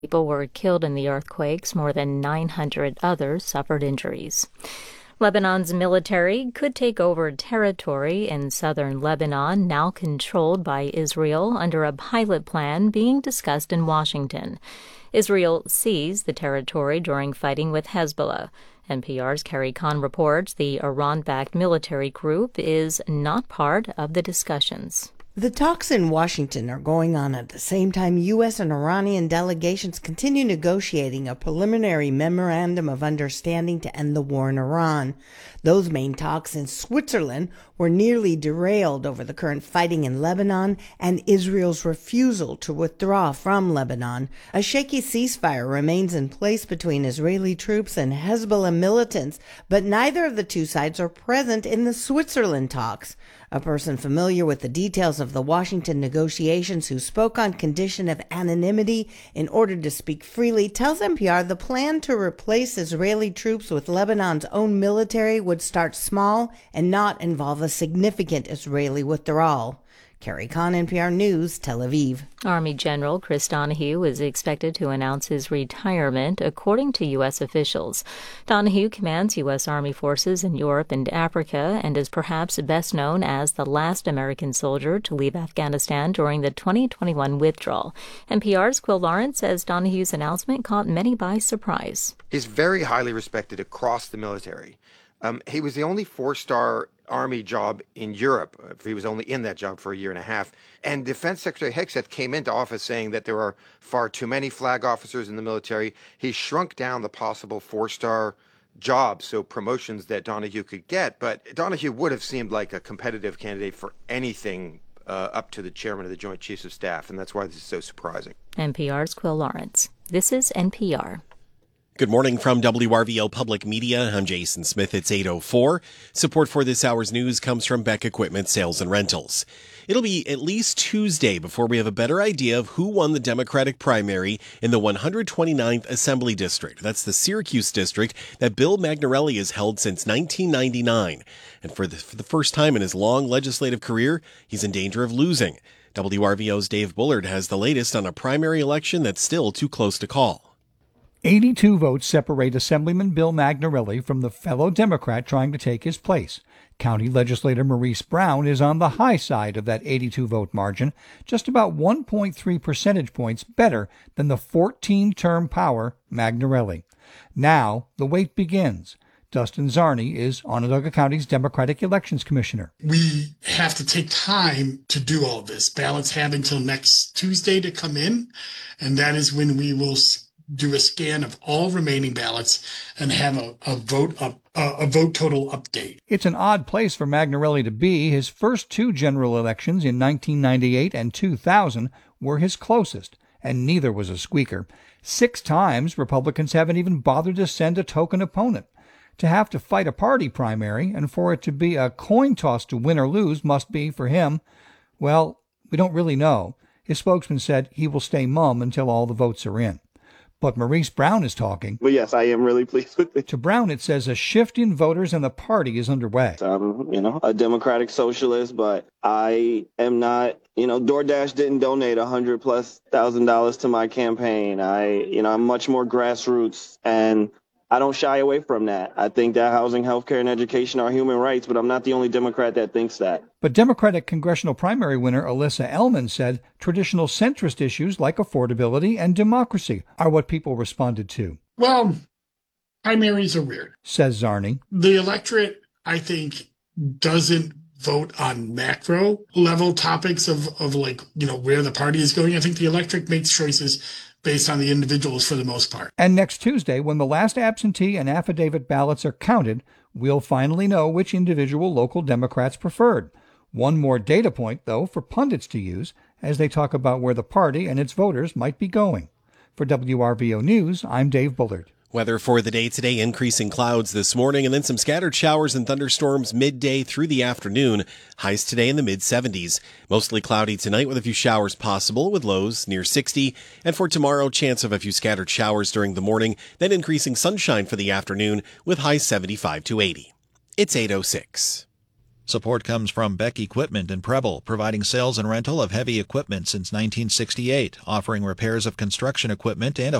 People were killed in the earthquakes. More than 900 others suffered injuries. Lebanon's military could take over territory in southern Lebanon, now controlled by Israel, under a pilot plan being discussed in Washington. Israel seized the territory during fighting with Hezbollah. NPR's Carrie Kahn reports the Iran-backed military group is not part of the discussions. The talks in Washington are going on at the same time U.S. and Iranian delegations continue negotiating a preliminary memorandum of understanding to end the war in Iran. Those main talks in Switzerland were nearly derailed over the current fighting in Lebanon and Israel's refusal to withdraw from Lebanon. A shaky ceasefire remains in place between Israeli troops and Hezbollah militants, but neither of the two sides are present in the Switzerland talks. A person familiar with the details of the Washington negotiations who spoke on condition of anonymity in order to speak freely tells NPR the plan to replace Israeli troops with Lebanon's own military would start small and not involve a significant Israeli withdrawal. Carrie Kahn, NPR News, Tel Aviv. Army General Chris Donahue is expected to announce his retirement, according to U.S. officials. Donahue commands U.S. Army forces in Europe and Africa and is perhaps best known as the last American soldier to leave Afghanistan during the 2021 withdrawal. NPR's Quill Lawrence says Donahue's announcement caught many by surprise. He's very highly respected across the military. He was the only four-star Army job in Europe. He was only in that job for a year and a half. And Defense Secretary Hegseth came into office saying that there are far too many flag officers in the military. He shrunk down the possible four-star jobs, so promotions that Donahue could get. But Donahue would have seemed like a competitive candidate for anything up to the chairman of the Joint Chiefs of Staff, and that's why this is so surprising. NPR's Quill Lawrence. This is NPR. Good morning from WRVO Public Media. I'm Jason Smith. It's 8:04. Support for this hour's news comes from Beck Equipment Sales and Rentals. It'll be at least Tuesday before we have a better idea of who won the Democratic primary in the 129th Assembly District. That's the Syracuse district that Bill Magnarelli has held since 1999. And for the first time in his long legislative career, he's in danger of losing. WRVO's Dave Bullard has the latest on a primary election that's still too close to call. 82 votes separate Assemblyman Bill Magnarelli from the fellow Democrat trying to take his place. County Legislator Maurice Brown is on the high side of that 82-vote margin, just about 1.3 percentage points better than the 14-term power Magnarelli. Now, the wait begins. Dustin Czarny is Onondaga County's Democratic Elections Commissioner. We have to take time to do all this. Ballots have until next Tuesday to come in, and that is when we will do a scan of all remaining ballots and have a vote total update. It's an odd place for Magnarelli to be. His first two general elections in 1998 and 2000 were his closest, and neither was a squeaker. 6 times, Republicans haven't even bothered to send a token opponent. To have to fight a party primary and for it to be a coin toss to win or lose must be, for him, well, we don't really know. His spokesman said he will stay mum until all the votes are in. But Maurice Brown is talking. But yes, I am really pleased with it. To Brown, it says a shift in voters and the party is underway. I'm, a democratic socialist, but I am not, DoorDash didn't donate $100,000+ to my campaign. I'm much more grassroots, and I don't shy away from that. I think that housing, healthcare, and education are human rights, but I'm not the only Democrat that thinks that. But Democratic congressional primary winner Alyssa Ellman said traditional centrist issues like affordability and democracy are what people responded to. Well, primaries are weird, says Czarny. The electorate, I think, doesn't vote on macro level topics of where the party is going. I think the electorate makes choices based on the individuals for the most part. And next Tuesday, when the last absentee and affidavit ballots are counted, we'll finally know which individual local Democrats preferred. One more data point, though, for pundits to use as they talk about where the party and its voters might be going. For WRVO News, I'm Dave Bullard. Weather for the day today, increasing clouds this morning and then some scattered showers and thunderstorms midday through the afternoon. Highs today in the mid-70s. Mostly cloudy tonight with a few showers possible with lows near 60. And for tomorrow, chance of a few scattered showers during the morning, then increasing sunshine for the afternoon with highs 75 to 80. It's 8:06. Support comes from Beck Equipment in Preble, providing sales and rental of heavy equipment since 1968, offering repairs of construction equipment and a